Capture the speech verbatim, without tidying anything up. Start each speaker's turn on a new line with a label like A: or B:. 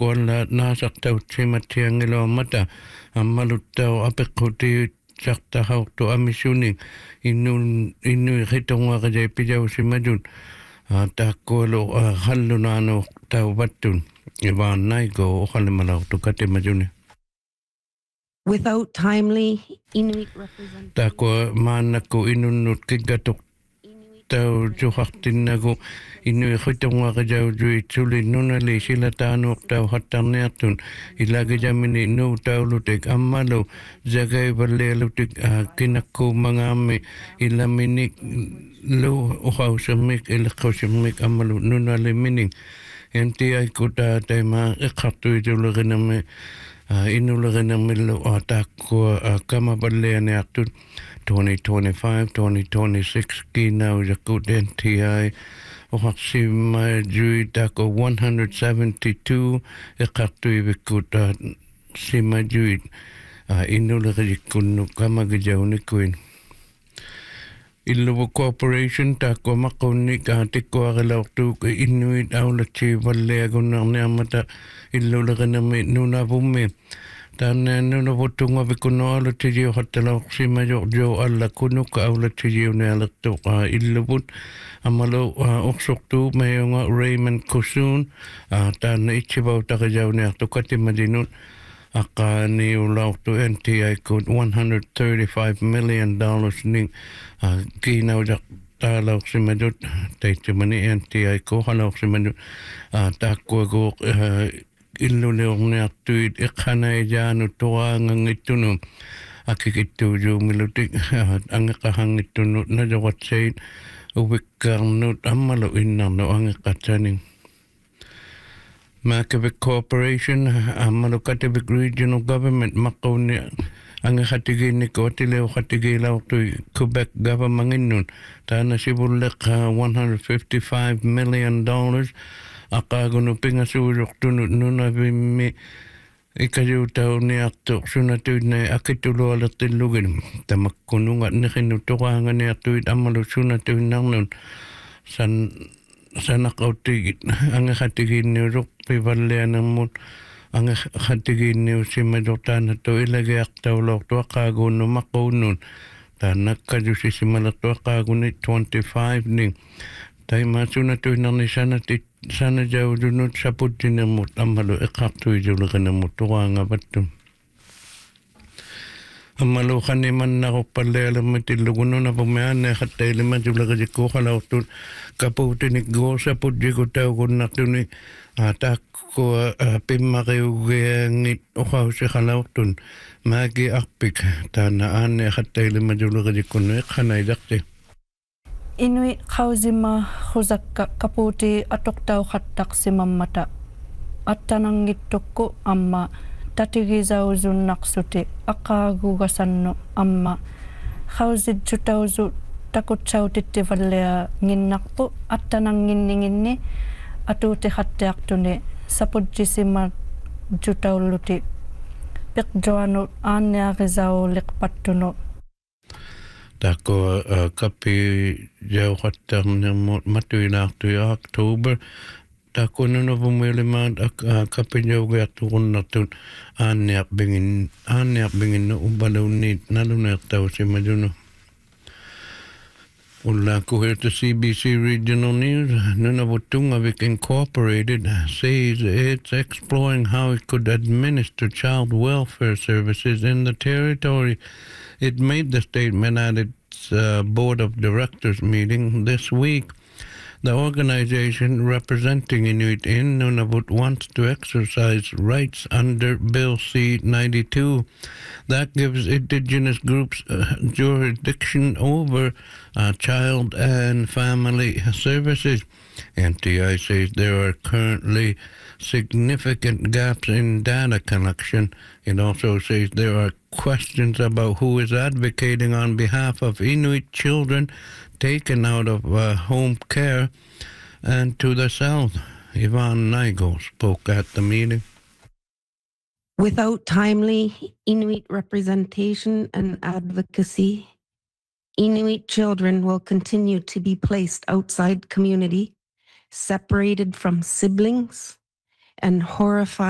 A: kualla naasartau timatiangilo mata ammaluttau apekhuti sarta hautu amisuning innun innui ritongarijai pijausimadun taakkualu hallunaanu tauvattun Ivan Naigo oqalimalautu katimajuni
B: Without timely Inuit representation.
A: Taakua maanakku inunnut kiggatuk tau juhaqtinnagu Inui ritongarijau tuli nunali sila taanuq tau hattarniartun ilagijamini nu taulutik ammalu zagai vallealutik kinakku mangaami ilaminik lu uqausimmik iliqqausimmik ammalu nunali mining enti aikuta taima iqqartuitulurinami inulerinamillu atakkua kamavalleaniartut twenty twenty-five twenty twenty-six kinau jakut N T I oqarsima jui tako one hundred seventy-two iqqartuivikkut sima jui inulerikkunnu kamagijaunikuin Illuvu Corporation tako maqunni ka tikkuarilaortu Inuit aulachi valleagunnarniamata illulerinami nunavummi Tänne nunavutunga vikunoalu tiji ohattalaoqsima jo alla kunuka aulachi unealertuqa illuvut amalu oqsortu mayonga Raymond Kusun tänne itsivautarjauniartu katimadinun aqani ulaortu N T I kut one hundred thirty-five million dollars ning kiinaujaq taalaoqsimadut taittumani N T I ko halaoqsimadut taakkuaguuq illuleorniartuit iqqanaijaanu toraangangittunum akikittuujuumilutik angeqahangittunu najoqatsait uvikkaarnut ammalu innarnu angeqatsaning Makavik Corporation ammalu Katavik Regional Government maqunni angeqatigiinnik otileuqatigiilauqtui Quebec governmenginnun taana sivulleq one hundred fifty-five million dollars aqaagunu pingasuuruqtunut nunavimmi ikajutauniartuq sunatuitnai akitulualertillugin tamakkununga niqinnu toqaanganiartuit ammalu sunatuinnarnun san sanaqautigit angeqatigiinniuruq pivallianermut angeqatigiinniusimador taanattu ilagiartauloortu aqaaguunnu maquunnun taannakkajusisimalertu aqaagunit twenty-five ning taima sunatuinnarni sanatit sanajautunut saputtinermut ammalu iqqartuijulerinermut toqaangavattum Amalu qanimannaruppallealermit illugunnunapummiaanne qattailimatulerikkuuqalaortut kapuutinik goosaputjikutaugunnartuni taakkua pimmariugiangit uqausiqalaortun maaki arpik taana aanne qattailimatulerikkunnu iqqanaidaqti
C: Inuit qausima khuzakka kaputi atoqtau qattaqsimammata attanangittukku amma tatigizauzunnaqsuti aqaagugasannu amma qausitjutauzu takutsautittivallea nginnaqpu attananginninginni atuuti qattiaqtuni saputjisima jutaulluti piqjoanu aanniaqisauliqpattunu
A: Tako kapi jauqattarnermut matuilaartui October Tako nunavumilimaat kapi jauqiartuqunnartut aanniarpingin aanniarpinginnu umpaluunniit naluneertausimadunu Ullaku here to C B C Regional News Nunavutungavik Incorporated says it's exploring how it could administer child welfare services in the territory. It made the statement at its uh, board of directors meeting this week. The organization representing Inuit in Nunavut wants to exercise rights under Bill C ninety-two that gives indigenous groups uh, jurisdiction over uh, child and family services. N T I says there are currently significant gaps in data collection. It also says there are questions about who is advocating on behalf of Inuit children taken out of uh, home care. And to the south, Ivan Naigo spoke at the meeting.
B: Without timely Inuit representation and advocacy, Inuit children will continue to be placed outside community, separated from siblings, and horrified